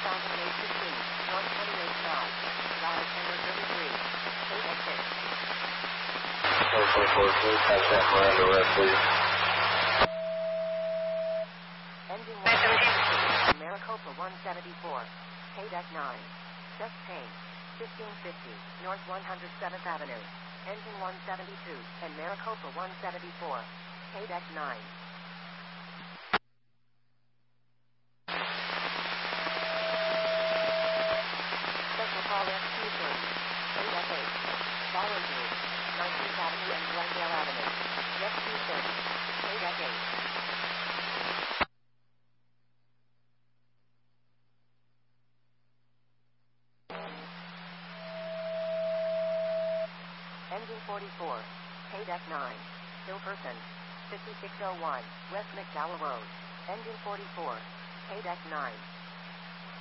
North 28 Drive. Rise number 33. KX 444, can you catch that Miranda Red, please? Engine 172. Maricopa 174. KDEC 9. Just change. 1550. North 107th Avenue. Engine 172. And Maricopa 174. KDEC 9. Special call rescue service. KDEC 8. Fall injury. 19th Avenue and Glendale Avenue. Rescue service. KDEC 8. Engine 44. KDEC 9. Still person. 5601. West McDowell Road. Engine 44. KDEC 9.